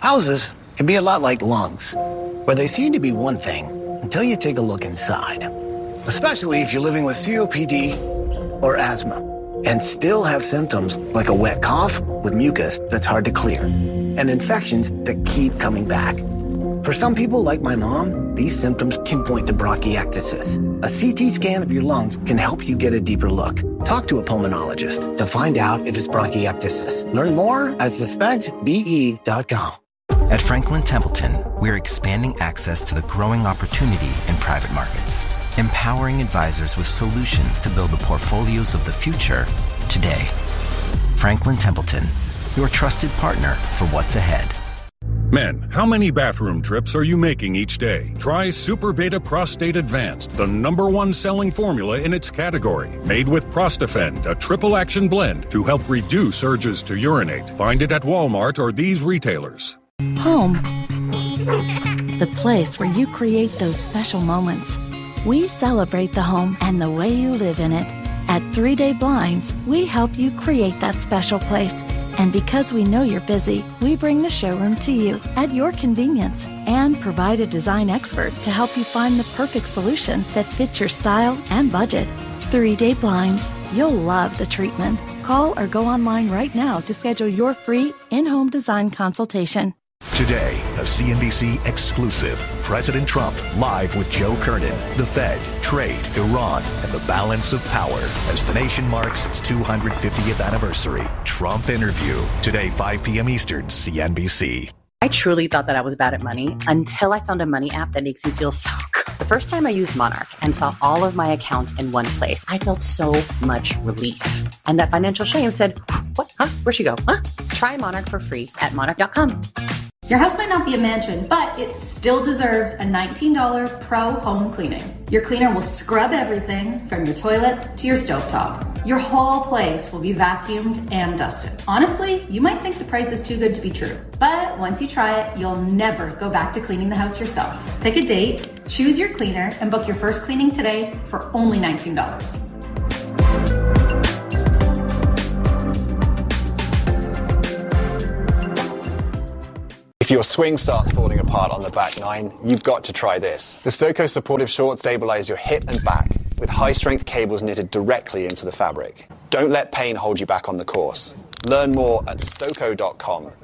Houses can be a lot like lungs, where they seem to be one thing until you take a look inside. Especially if you're living with COPD or asthma and still have symptoms like a wet cough with mucus that's hard to clear and infections that keep coming back. For some people like my mom, these symptoms can point to bronchiectasis. A CT scan of your lungs can help you get a deeper look. Talk to a pulmonologist to find out if it's bronchiectasis. Learn more at suspectbe.com. At Franklin Templeton, we're expanding access to the growing opportunity in private markets, empowering advisors with solutions to build the portfolios of the future today. Franklin Templeton, your trusted partner for what's ahead. Men, how many bathroom trips are you making each day? Try Super Beta Prostate Advanced, the #1 selling formula in its category. Made with Prostafend, a triple action blend to help reduce urges to urinate. Find it at Walmart or these retailers. Home. The place where you create those special moments. We celebrate the home and the way you live in it. At 3 Day Blinds, we help you create that special place. And because we know you're busy, we bring the showroom to you at your convenience and provide a design expert to help you find the perfect solution that fits your style and budget. 3 Day Blinds. You'll love the treatment. Call or go online right now to schedule your free in-home design consultation. Today, a CNBC exclusive. President Trump live with Joe Kernan, the Fed, trade, Iran, and the balance of power as the nation marks its 250th anniversary. Trump interview. Today, 5 p.m. Eastern, CNBC. I truly thought that I was bad at money until I found a money app that makes me feel so good. The first time I used Monarch and saw all of my accounts in one place, I felt so much relief. And that financial shame said, what? Huh? Where'd she go? Huh? Try Monarch for free at monarch.com. Your house might not be a mansion, but it still deserves a $19 pro home cleaning. Your cleaner will scrub everything from your toilet to your stovetop. Your whole place will be vacuumed and dusted. Honestly, you might think the price is too good to be true, but once you try it, you'll never go back to cleaning the house yourself. Pick a date, choose your cleaner, and book your first cleaning today for only $19. If your swing starts falling apart on the back nine, you've got to try this. The Stoco Supportive Short stabilize your hip and back with high-strength cables knitted directly into the fabric. Don't let pain hold you back on the course. Learn more at stoco.com.